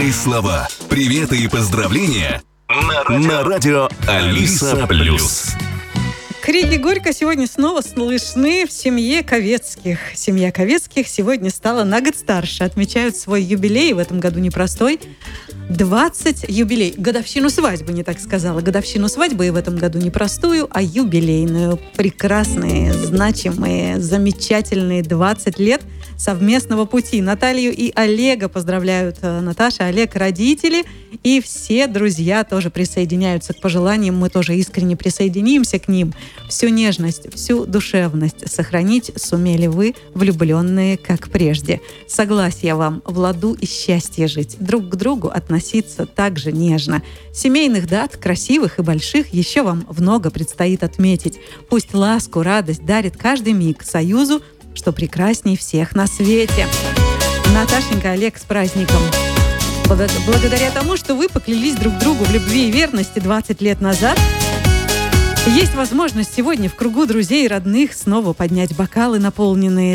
Добрые слова, приветы и поздравления на радио Алиса Плюс. Крики горько сегодня снова слышны в семье Ковецких. Семья Ковецких сегодня стала на год старше. Отмечают свой юбилей, в этом году непростой. 20 юбилей. Годовщину свадьбы, не так сказала. Годовщину свадьбы и в этом году не простую, а юбилейную. Прекрасные, значимые, замечательные 20 лет совместного пути. Наталью и Олега поздравляют Наташа, Олег, родители. И все друзья тоже присоединяются к пожеланиям. Мы тоже искренне присоединимся к ним. Всю нежность, всю душевность сохранить сумели вы, влюбленные, как прежде. Согласия вам в ладу и счастье жить. Друг к другу относиться так же нежно. Семейных дат, красивых и больших, еще вам много предстоит отметить. Пусть ласку, радость дарит каждый миг союзу, что прекрасней всех на свете. Наташенька, Олег, с праздником! Благодаря тому, что вы поклялись друг другу в любви и верности 20 лет назад, есть возможность сегодня в кругу друзей и родных снова поднять бокалы, наполненные